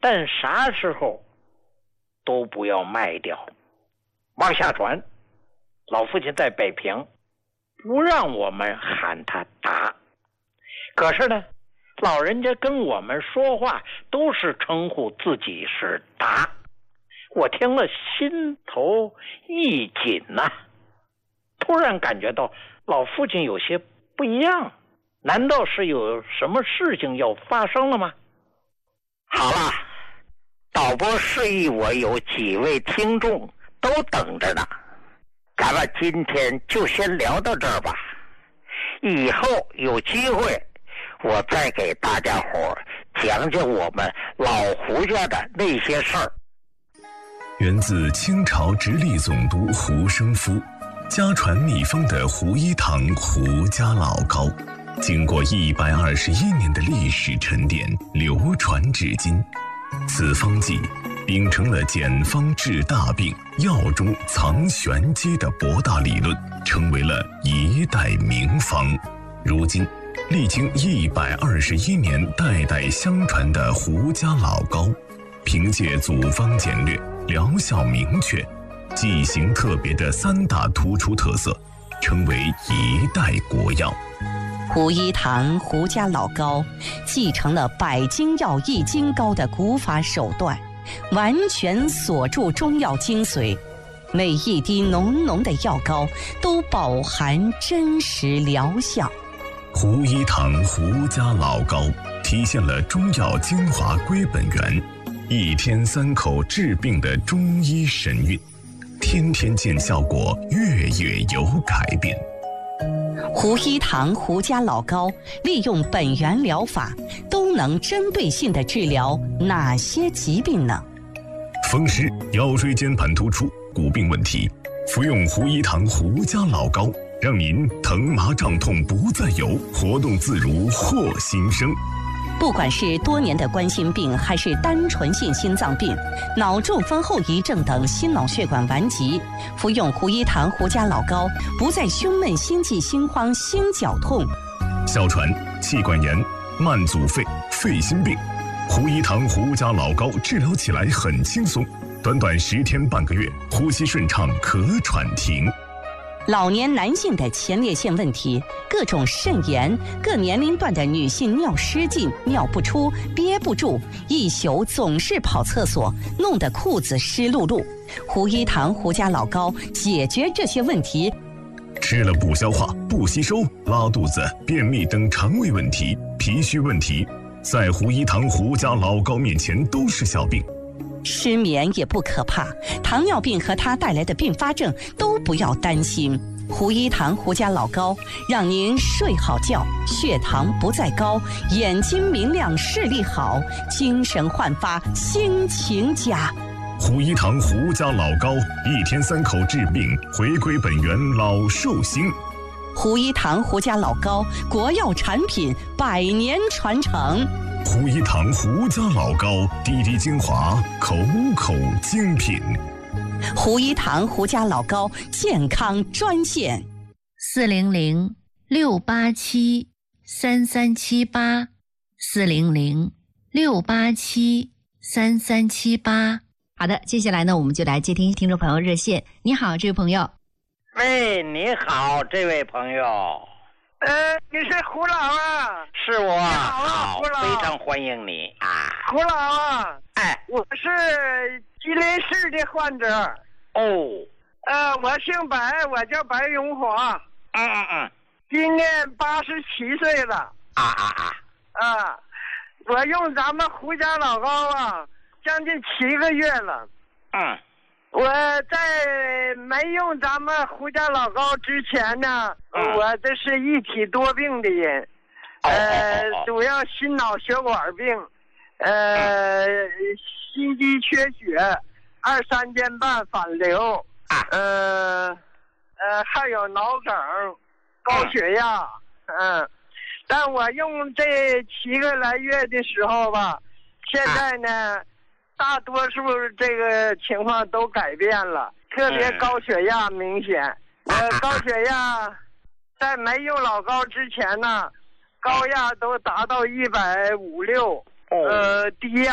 但啥时候都不要卖掉。往下传，老父亲在北平不让我们喊他达，可是呢，老人家跟我们说话都是称呼自己是达，我听了心头一紧呐，突然感觉到老父亲有些不一样，难道是有什么事情要发生了吗？好了，导播示意我有几位听众都等着呢，咱们今天就先聊到这儿吧，以后有机会我再给大家伙讲讲我们老胡家的那些事儿。 源自清朝直隶总督胡生夫家传秘方的胡一堂胡家老膏，经过121年的历史沉淀，流传至今。此方剂秉承了简方治大病、药中藏玄机的博大理论，成为了一代名方。如今历经121年代代相传的胡家老膏，凭借组方简略、疗效明确、剂型特别的3大突出特色，成为一代国药。 胡一堂胡家老膏继承了百金药易筋膏的古法手段，完全锁住中药精髓，每一滴浓浓的药膏都饱含真实疗效。 胡一堂胡家老膏体现了中药精华归本源，一天3口治病的中医神韵，天天见效果，月月有改变。 胡一堂胡家老膏利用本源疗法，都能针对性地治疗哪些疾病呢？ 风湿、腰椎间盘突出、骨病问题，服用胡一堂胡家老膏，让您疼麻胀痛不再有，活动自如获新生。 不管是多年的冠心病，还是单纯性心脏病、脑中风后遗症等心脑血管顽疾，服用胡一堂胡家老膏，不再胸闷、心悸、心慌、心绞痛。 哮喘、气管炎、慢阻肺、肺心病，胡一堂胡家老膏治疗起来很轻松，短短10天半个月，呼吸顺畅，咳喘停。 老年男性的前列腺问题，各种肾炎，各年龄段的女性尿失禁、尿不出、憋不住，一宿总是跑厕所，弄得裤子湿漉漉。胡一堂胡家老膏解决这些问题。 吃了不消化、不吸收、拉肚子、便秘等肠胃问题、脾虚问题，在胡一堂胡家老膏面前都是小病。 失眠也不可怕，糖尿病和它带来的并发症都不要担心。胡一堂胡家老膏让您睡好觉，血糖不再高，眼睛明亮，视力好，精神焕发，心情佳。 胡一堂胡家老膏，一天3口治病，回归本源，老寿星。 胡一堂胡家老膏，国药产品，100年传承。 胡一堂胡家老膏，滴滴精华，口口精品。 胡一堂胡家老膏健康专线 400-687-3378，400-687-3378。好的，接下来呢，我们就来接听听众朋友热线。你好，这位朋友。 喂，你好，这位朋友。 你是胡老啊？ 是我。 好，胡老， 非常欢迎你啊， 胡老啊。 哎， 我是吉林市的患者。 哦。 我姓白，我叫白永华。今年87岁了。我用咱们胡家老膏啊，将近7个月了。我在没用咱们胡家老膏之前呢，我这是一体多病的人，主要心脑血管病，心肌缺血，2、3间半反流，还有脑梗、高血压，但我用这7个来月的时候吧，现在呢。大多数这个情况都改变了，特别高血压明显。高血压在没用老膏之前呢，高压都达到150、160，低压